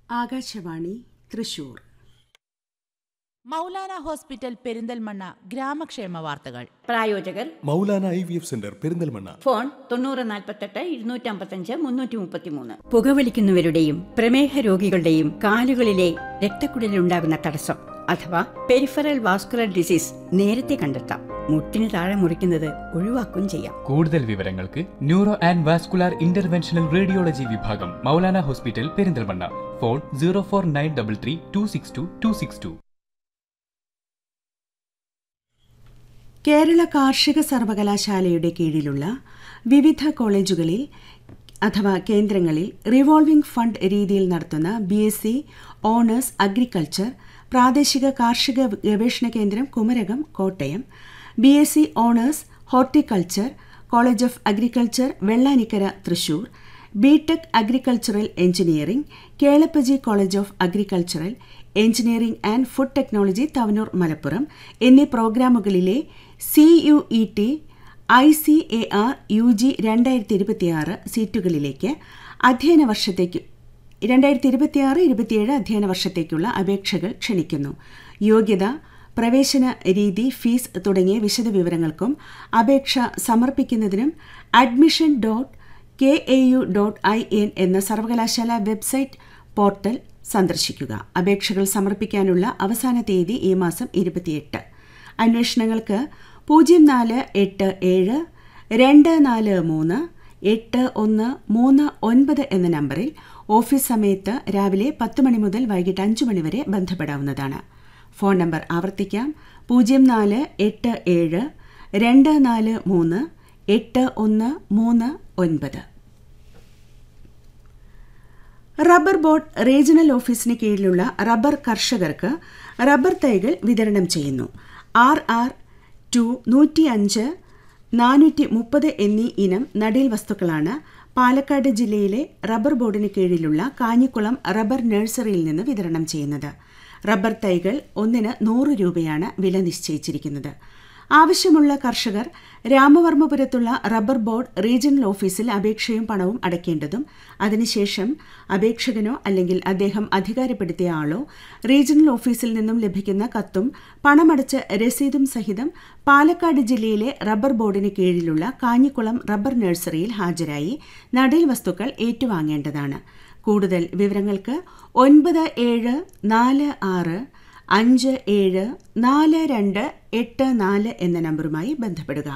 Akashvani Thrissur. Maulana hospital Perinthalmanna ഗ്രാമക്ഷേമ വാർത്തകൾ. പ്രായോജകർ Maulana IVF centre Perinthalmanna. Phone 9048 255 333. പുകവലിക്കുന്നവരുടെയും പ്രമേഹ രോഗികളുടെയും കാലുകളിലെ രക്തക്കുഴലിലുണ്ടാകുന്ന തടസ്സം അഥവാ പെരിഫറൽ വാസ്കുലർ ഡിസീസ് നേരത്തെ കണ്ടെത്താം. മുട്ടിന് താഴെ മുറിക്കുന്നത് ഒഴിവാക്കുകയും ചെയ്യാം. കൂടുതൽ വിവരങ്ങൾക്ക് neuro and vascular interventional radiology വിഭാഗം മൗലാന ഹോസ്പിറ്റൽ പെരിന്തൽമണ്ണ. ഫോൺ 04933 262 262. കേരള കാർഷിക സർവകലാശാലയുടെ കീഴിലുള്ള വിവിധ കോളേജുകളിൽ അഥവാ കേന്ദ്രങ്ങളിൽ റിവോൾവിംഗ് ഫണ്ട് രീതിയിൽ നടത്തുന്ന BSc ഓണേഴ്സ് അഗ്രികൾച്ചർ പ്രാദേശിക കാർഷിക ഗവേഷണ കേന്ദ്രം Kumarakom Kottayam, BSc owners horticulture college of agriculture Vellanikkara Thrissur, BTech agricultural engineering Kelappaji college of agricultural engineering and food technology Thavanur Malappuram എന്നീ പ്രോഗ്രാമുകളിലെ CUET ICAR UG 2026 സീറ്റുകളിലേക്ക് 2026-27 അധ്യയന വർഷത്തേക്കുള്ള അപേക്ഷകൾ ക്ഷണിക്കുന്നു. യോഗ്യത, പ്രവേശന രീതി, ഫീസ് തുടങ്ങിയ വിശദവിവരങ്ങൾക്കും അപേക്ഷ സമർപ്പിക്കുന്നതിനും admission.kau.in എന്ന സർവകലാശാല വെബ്സൈറ്റ് പോർട്ടൽ സന്ദർശിക്കുക. അപേക്ഷകൾ സമർപ്പിക്കാനുള്ള അവസാന തീയതി ഈ മാസം 28. അന്വേഷണങ്ങൾക്ക് 0487 243 8139 എന്ന നമ്പറിൽ ഓഫീസ് സമയത്ത് രാവിലെ 10 മണി മുതൽ വൈകിട്ട് 5 മണി വരെ ബന്ധപ്പെടാവുന്നതാണ്. ഫോൺ നമ്പർ ആവർത്തിക്കാം: 0487 243 8139. റബ്ബർ ബോർഡ് റീജിയണൽ ഓഫീസിന് കീഴിലുള്ള റബ്ബർ കർഷകർക്ക് റബ്ബർ തൈകൾ വിതരണം ചെയ്യുന്നു. RR2 105 430 എന്നീ ഇനം നടീൽ വസ്തുക്കളാണ് പാലക്കാട് ജില്ലയിലെ റബ്ബർ ബോർഡിന് കീഴിലുള്ള കാഞ്ഞിക്കുളം റബ്ബർ നഴ്സറിയിൽ നിന്ന് വിതരണം ചെയ്യുന്നത്. റബ്ബർ തൈകൾ ഒന്നിന് 100 രൂപയാണ് വില നിശ്ചയിച്ചിരിക്കുന്നത്. ആവശ്യമുള്ള കർഷകർ രാമവർമ്മപുരത്തുള്ള റബ്ബർ ബോർഡ് റീജിയണൽ ഓഫീസിൽ അപേക്ഷയും പണവും അടയ്ക്കേണ്ടതും അതിനുശേഷം അപേക്ഷകനോ അല്ലെങ്കിൽ അദ്ദേഹം അധികാരപ്പെടുത്തിയ ആളോ റീജിയണൽ ഓഫീസിൽ നിന്നും ലഭിക്കുന്ന കത്തും പണമടച്ച രസീതും സഹിതം പാലക്കാട് ജില്ലയിലെ റബ്ബർ ബോർഡിന് കീഴിലുള്ള കാഞ്ഞിക്കുളം റബ്ബർ നഴ്സറിയിൽ ഹാജരായി നടീൽ വസ്തുക്കൾ ഏറ്റുവാങ്ങേണ്ടതാണ്. കൂടുതൽ വിവരങ്ങൾക്ക് 9746 574284 എന്ന നമ്പറുമായി ബന്ധപ്പെടുക.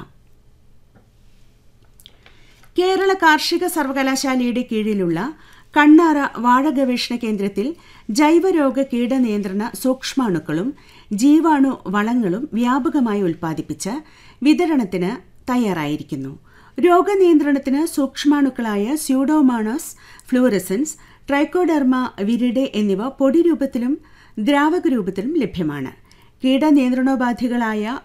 കേരള കാർഷിക സർവകലാശാലയുടെ കീഴിലുള്ള കണ്ണാറ വാഴ ഗവേഷണ കേന്ദ്രത്തിൽ ജൈവരോഗ കീടനിയന്ത്രണ സൂക്ഷ്മാണുക്കളും ജീവാണു വളങ്ങളും വ്യാപകമായി ഉൽപ്പാദിപ്പിച്ച് വിതരണത്തിന് തയ്യാറായിരിക്കുന്നു. രോഗനിയന്ത്രണത്തിന് സൂക്ഷ്മാണുക്കളായ സ്യൂഡോമോണാസ് ഫ്ലൂറസൻസ്, ട്രൈക്കോഡെർമ വിരിഡെ എന്നിവ പൊടി രൂപത്തിലും ദ്രാവക രൂപത്തിലും ലഭ്യമാണ്. കീടനിയന്ത്രണോപാധികളായ